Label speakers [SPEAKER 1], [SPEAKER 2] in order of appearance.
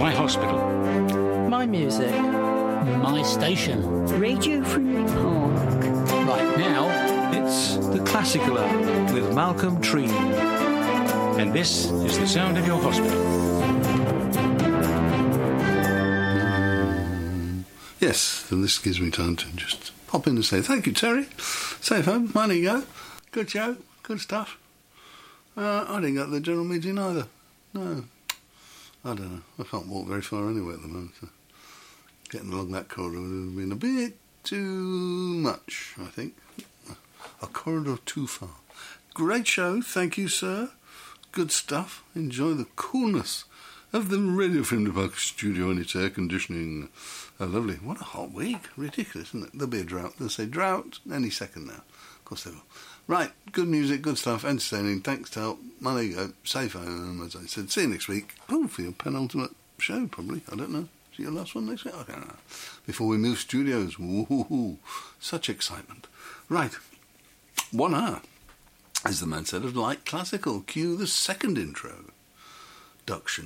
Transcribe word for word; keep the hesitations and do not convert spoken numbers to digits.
[SPEAKER 1] My hospital.
[SPEAKER 2] My music.
[SPEAKER 3] My station.
[SPEAKER 4] Radio Friendly Park.
[SPEAKER 3] Right now,
[SPEAKER 1] It's the Classical Hour with Malcolm Tree. And this is the sound of your hospital.
[SPEAKER 5] Yes, and this gives me time to just pop in and say thank you, Terry. Safe home, money go. Good show, good stuff. Uh, I didn't go to the general meeting either. No. I don't know. I can't walk very far anyway at the moment. So getting along that corridor would have been a bit too much, I think. A corridor too far. Great show, thank you, sir. Good stuff. Enjoy the coolness of the Radio Film Park studio and its air conditioning. Oh, lovely. What a hot week. Ridiculous, isn't it? There'll be a drought. They'll say drought any second now. Of course they will. Right, good music, good stuff, entertaining. Thanks to help. Well, there you go. Safe home, as I said. See you next week. Oh, for your penultimate show, probably. I don't know. Is it your last one next week? I don't know. Before we move studios. Woo-hoo-hoo. Such excitement. Right. One hour, as the man said, of light classical. Cue the second intro. Duction.